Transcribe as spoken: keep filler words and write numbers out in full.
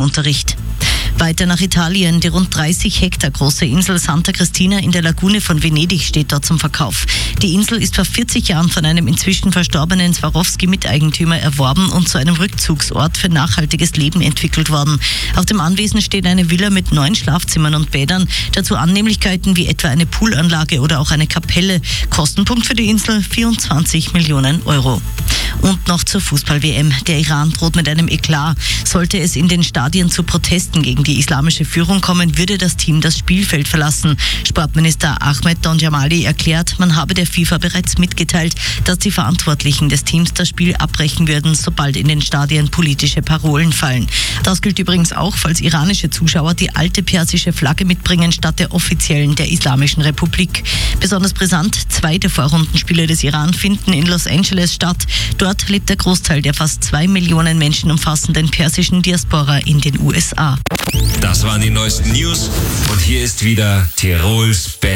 Unterricht. Weiter nach Italien. Die rund dreißig Hektar große Insel Santa Cristina in der Lagune von Venedig steht dort zum Verkauf. Die Insel ist vor vierzig Jahren von einem inzwischen verstorbenen Swarovski-Miteigentümer erworben und zu einem Rückzugsort für nachhaltiges Leben entwickelt worden. Auf dem Anwesen steht eine Villa mit neun Schlafzimmern und Bädern, dazu Annehmlichkeiten wie etwa eine Poolanlage oder auch eine Kapelle. Kostenpunkt für die Insel vierundzwanzig Millionen Euro. Und noch zur Fußball-W M. Der Iran droht mit einem Eklat. Sollte es in den Stadien zu Protesten gegen die islamische Führung kommen, würde das Team das Spielfeld verlassen. Sportminister Ahmed Donjamali erklärt, man habe der FIFA bereits mitgeteilt, dass die Verantwortlichen des Teams das Spiel abbrechen würden, sobald in den Stadien politische Parolen fallen. Das gilt übrigens auch, falls iranische Zuschauer die alte persische Flagge mitbringen, statt der offiziellen der Islamischen Republik. Besonders brisant, zwei der Vorrundenspiele des Iran finden in Los Angeles statt. Dort lebt der Großteil der fast zwei Millionen Menschen umfassenden persischen Diaspora in den U S A. Das waren die neuesten News und hier ist wieder Tirols Best.